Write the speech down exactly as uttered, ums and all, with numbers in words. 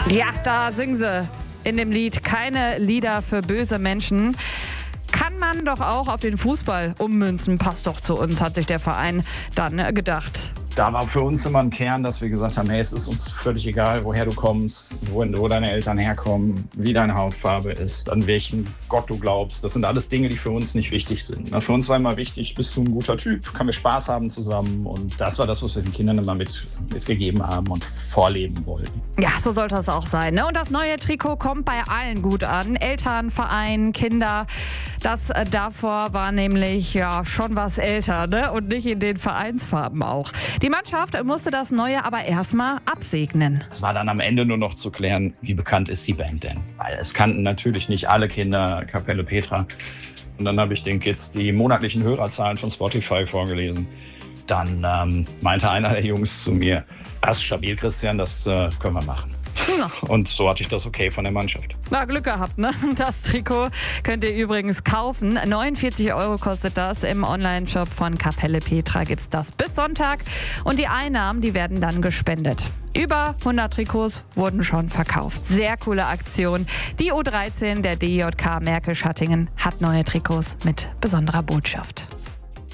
Ja, da singen sie in dem Lied keine Lieder für böse Menschen. Kann man doch auch auf den Fußball ummünzen. Passt doch zu uns, hat sich der Verein dann gedacht. Da war für uns immer ein Kern, dass wir gesagt haben, hey, es ist uns völlig egal, woher du kommst, wo, wo deine Eltern herkommen, wie deine Hautfarbe ist, an welchen Gott du glaubst. Das sind alles Dinge, die für uns nicht wichtig sind. Für uns war immer wichtig, bist du ein guter Typ, können wir Spaß haben zusammen. Und das war das, was wir den Kindern immer mit, mitgegeben haben und vorleben wollten. Ja, so sollte es auch sein, ne? Und das neue Trikot kommt bei allen gut an. Eltern, Verein, Kinder. Das äh, davor war nämlich ja schon was älter, ne? Und nicht in den Vereinsfarben auch. Die Mannschaft musste das Neue aber erstmal absegnen. Es war dann am Ende nur noch zu klären, wie bekannt ist die Band denn? Weil es kannten natürlich nicht alle Kinder Kapelle Petra. Und dann habe ich den Kids die monatlichen Hörerzahlen von Spotify vorgelesen. Dann ähm, meinte einer der Jungs zu mir, das ist stabil, Christian, das äh, können wir machen. Ja. Und so hatte ich das Okay von der Mannschaft. Na, Glück gehabt, ne? Das Trikot könnt ihr übrigens kaufen. neunundvierzig Euro kostet das. Im Online-Shop von Kapelle Petra gibt's das bis Sonntag. Und die Einnahmen, die werden dann gespendet. Über hundert Trikots wurden schon verkauft. Sehr coole Aktion. Die U dreizehn der D J K Märkisch-Hattingen hat neue Trikots mit besonderer Botschaft.